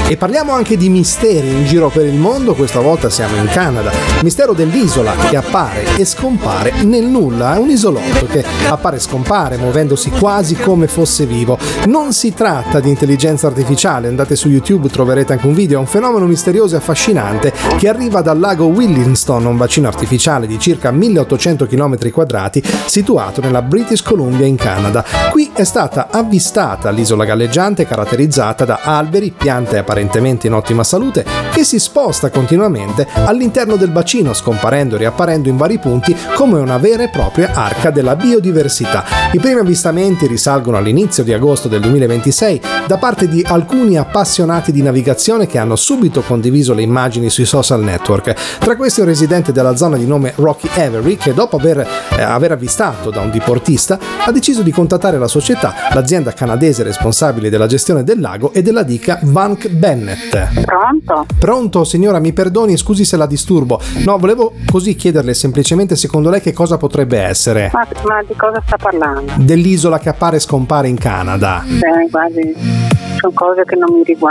E parliamo anche di misteri in giro per il mondo, questa volta siamo in Canada. Mistero dell'isola che appare e scompare nel nulla, è un isolotto che appare e scompare muovendosi quasi come fosse vivo. Non si tratta di intelligenza artificiale, andate su YouTube, troverete anche un video, è un fenomeno misterioso e affascinante che arriva dal lago Williston, un bacino artificiale di circa 1800 km2 situato nella British Columbia in Canada. Qui è stata avvistata l'isola galleggiante caratterizzata da alberi, piante apparentemente in ottima salute che si sposta continuamente all'interno del bacino, scomparendo e riapparendo in vari punti come una vera e propria arca della biodiversità. I primi avvistamenti risalgono all'inizio di agosto del 2026 da parte di alcuni appassionati di navigazione che hanno subito condiviso le immagini sui social network. Tra questi un residente della zona di nome Rocky Avery che dopo aver avvistato da un diportista ha deciso di contattare la società, l'azienda canadese responsabile della gestione del lago e della dica Vanc Bennett. Pronto? Pronto, signora, mi perdoni, scusi se la disturbo. No, volevo così chiederle semplicemente secondo lei che cosa potrebbe essere. Ma di cosa sta parlando? Dell'isola che appare e scompare in Canada. Guardi, sono cose che non mi riguardano.